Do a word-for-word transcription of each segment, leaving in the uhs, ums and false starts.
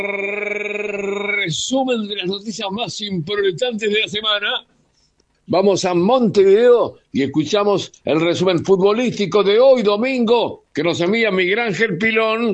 Resumen de las noticias más importantes de la semana. Vamos a Montevideo y escuchamos el resumen futbolístico de hoy domingo que nos envía Miguel Ángel Pilón.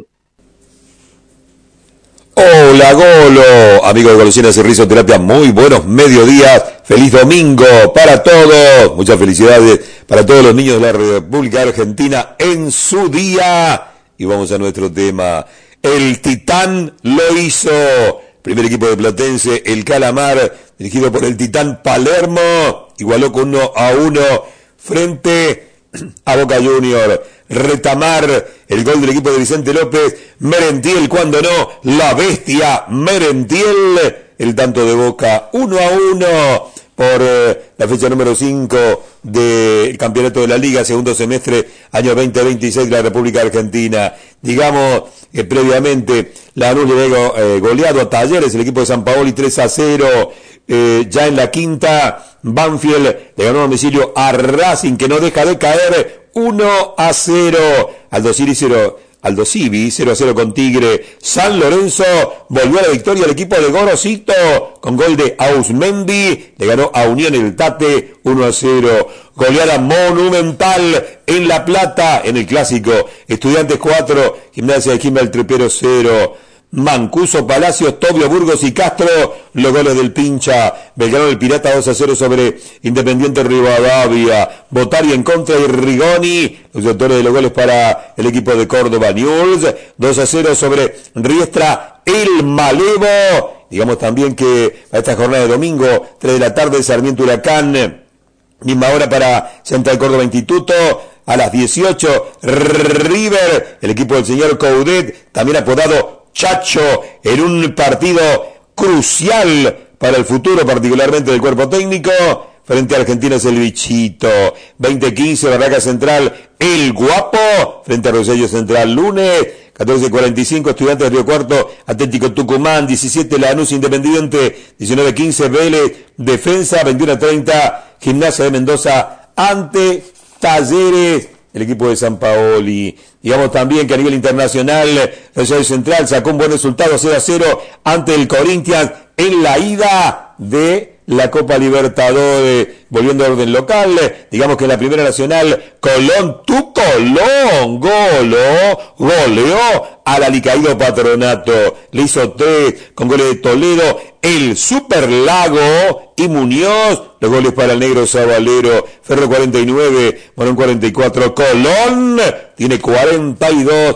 Hola Golo, amigos de Golosinas y Risoterapia, muy buenos mediodías, feliz domingo para todos, muchas felicidades para todos los niños de la República Argentina en su día. Y vamos a nuestro tema, el Titán lo hizo, primer equipo de Platense, el Calamar, dirigido por el Titán Palermo, igualó con uno a uno frente a Boca Junior. Retamar, el gol del equipo de Vicente López, Merentiel cuando no, la bestia Merentiel, el tanto de Boca, uno a uno por eh, la fecha número cinco del campeonato de la Liga, segundo semestre, año veinte veintiséis de la República Argentina. Digamos que eh, previamente la Lanús le había eh, goleado a Talleres, el equipo de San Paoli tres a cero, eh, ya en la quinta, Banfield le ganó a domicilio a Racing, que no deja de caer, uno a cero, Aldo Civi cero, Aldo Civi cero a cero con Tigre. San Lorenzo volvió a la victoria al equipo de Gorosito con gol de Ausmendi, le ganó a Unión el Tate uno a cero. Goleada monumental en La Plata en el clásico, Estudiantes cuatro, Gimnasia de Quilmes el Tripero cero. Mancuso, Palacios, Tobio, Burgos y Castro, los goles del Pincha. Belgrano el Pirata dos a cero sobre Independiente Rivadavia. Botari en contra y Rigoni, los autores de los goles para el equipo de Córdoba. Newell's dos a cero sobre Riestra el Malevo. Digamos también que a esta jornada de domingo, tres de la tarde, Sarmiento Huracán, misma hora para Central Córdoba Instituto. A las dieciocho, River, el equipo del señor Coudet, también apodado Chacho, en un partido crucial para el futuro, particularmente del cuerpo técnico, frente a Argentina es el Bichito. veinte quince, Barraca Central, el Guapo, frente a Rosello Central, lunes, catorce cuarenta y cinco, Estudiantes de Río Cuarto, Atlético Tucumán, diecisiete, Lanús Independiente, diecinueve quince, Vélez, Defensa, veintiuno treinta, Gimnasia de Mendoza, ante Talleres, el equipo de San Paoli. Digamos también que a nivel internacional, Rosario Central sacó un buen resultado cero a cero ante el Corinthians en la ida de la Copa Libertadores. Volviendo a orden local, digamos que en la Primera Nacional, Colón, tu Colón, goló, goleó al alicaído Patronato. Le hizo tres con goles de Toledo, el Super Lago y Muñoz. Los goles para el negro Zabalero. Ferro cuarenta y nueve, Morón cuarenta y cuatro. Colón tiene cuarenta y dos.